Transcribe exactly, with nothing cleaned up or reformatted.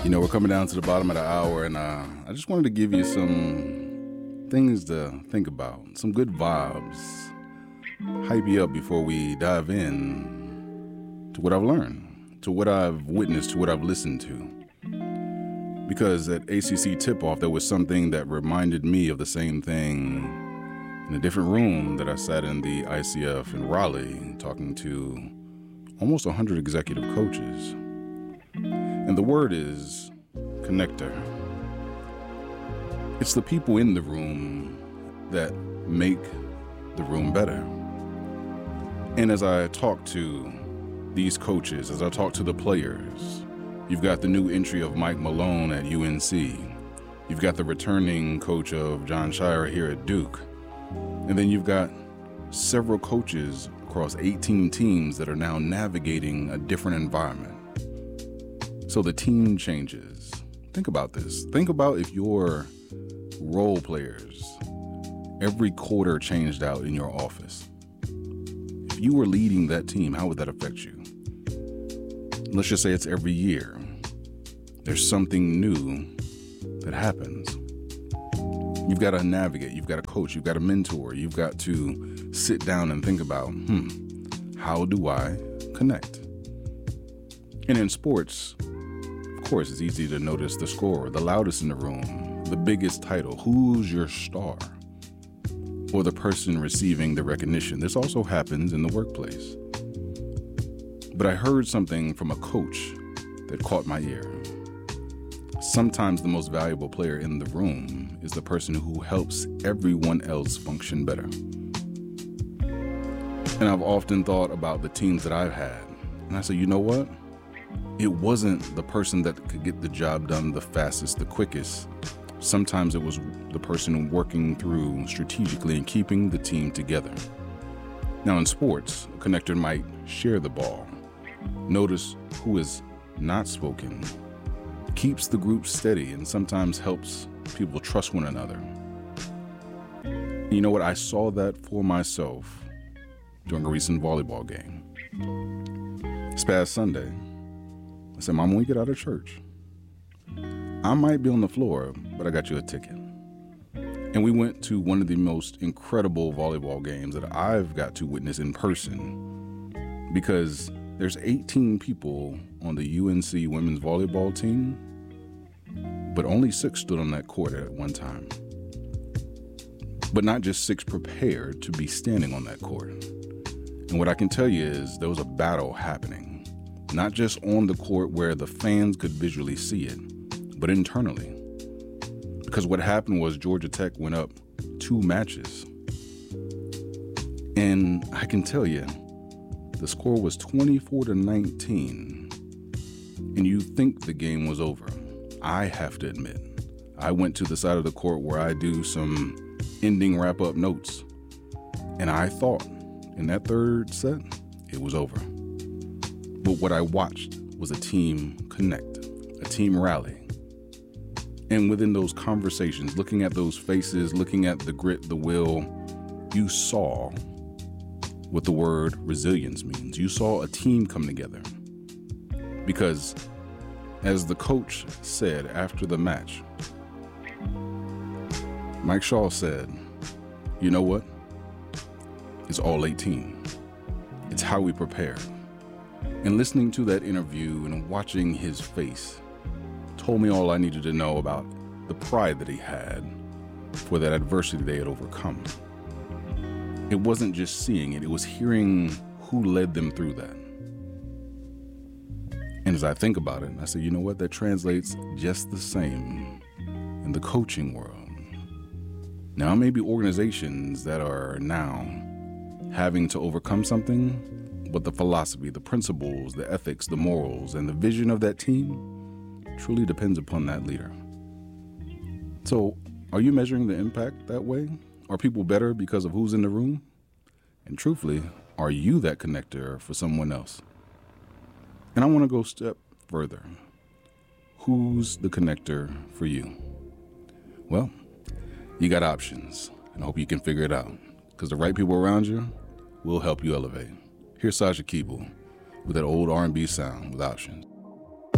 You know, we're coming down to the bottom of the hour, and uh, I just wanted to give you some things to think about, some good vibes, hype you up before we dive in to what I've learned, to what I've witnessed, to what I've listened to. Because at A C C Tip-Off, there was something that reminded me of the same thing in a different room that I sat in the I C F in Raleigh, talking to almost one hundred executive coaches. And the word is connector. It's the people in the room that make the room better. And as I talk to these coaches, as I talk to the players, you've got the new entry of Mike Malone at U N C. You've got the returning coach of Jon Scheyer here at Duke. And then you've got several coaches across eighteen teams that are now navigating a different environment. So the team changes. Think about this. Think about if your role players every quarter changed out in your office. If you were leading that team, how would that affect you? Let's just say it's every year. There's something new that happens. You've got to navigate. You've got to coach. You've got to mentor. You've got to sit down and think about, hmm, how do I connect? And in sports, of course, it's easy to notice the scorer, the loudest in the room, the biggest title. Who's your star? Or the person receiving the recognition. This also happens in the workplace. But I heard something from a coach that caught my ear. Sometimes the most valuable player in the room is the person who helps everyone else function better. And I've often thought about the teams that I've had. And I say, you know what? It wasn't the person that could get the job done the fastest, the quickest. Sometimes it was the person working through strategically and keeping the team together. Now in sports, a connector might share the ball. Notice who is not spoken, keeps the group steady, and sometimes helps people trust one another. You know what? I saw that for myself during a recent volleyball game. This past Sunday, I said, Mom, when we get out of church, I might be on the floor, but I got you a ticket. And we went to one of the most incredible volleyball games that I've got to witness in person, because there's eighteen people on the U N C women's volleyball team, but only six stood on that court at one time. But not just six prepared to be standing on that court. And what I can tell you is there was a battle happening. Not just on the court where the fans could visually see it, but internally. Because what happened was Georgia Tech went up two matches. And I can tell you, the score was twenty-four to nineteen. And you think the game was over. I have to admit, I went to the side of the court where I do some ending wrap-up notes. And I thought in that third set, it was over. But what I watched was a team connect, a team rally. And within those conversations, looking at those faces, looking at the grit, the will, you saw what the word resilience means. You saw a team come together. Because as the coach said after the match, Mike Shaw said, you know what? It's all eighteen. It's how we prepare. And listening to that interview and watching his face told me all I needed to know about the pride that he had for that adversity they had overcome. It wasn't just seeing it, it was hearing who led them through that. And as I think about it, I say, you know what? That translates just the same in the coaching world. Now, maybe organizations that are now having to overcome something, but the philosophy, the principles, the ethics, the morals, and the vision of that team truly depends upon that leader. So, are you measuring the impact that way? Are people better because of who's in the room? And truthfully, are you that connector for someone else? And I want to go a step further. Who's the connector for you? Well, you got options, and I hope you can figure it out, because the right people around you will help you elevate. Here's Sasha Keeble with that old R and B sound with options.